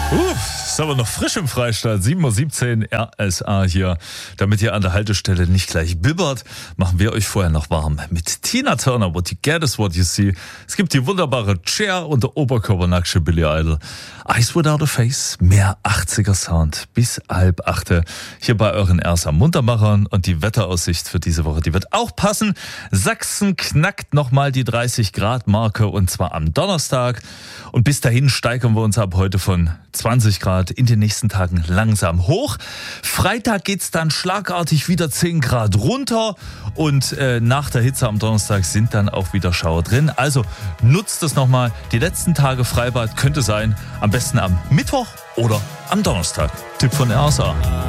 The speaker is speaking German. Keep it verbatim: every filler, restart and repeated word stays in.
Uff, ist aber noch frisch im Freistaat. sieben Uhr siebzehn R S A hier. Damit ihr an der Haltestelle nicht gleich bibbert, machen wir euch vorher noch warm mit Tina Turner. What you get is what you see. Es gibt die wunderbare Cher und der oberkörpernackte Billy Idol. Eyes Without a Face, mehr achtziger Sound bis halb achte. Hier bei euren R S A Muntermachern. Und die Wetteraussicht für diese Woche, die wird auch passen. Sachsen knackt nochmal die dreißig Grad Marke und zwar am Donnerstag. Und bis dahin steigern wir uns ab heute von zwanzig Grad in den nächsten Tagen langsam hoch. Freitag geht's dann schlagartig wieder zehn Grad runter und äh, nach der Hitze am Donnerstag sind dann auch wieder Schauer drin. Also nutzt es nochmal. Die letzten Tage Freibad könnte sein, am besten am Mittwoch oder am Donnerstag. Tipp von R S A.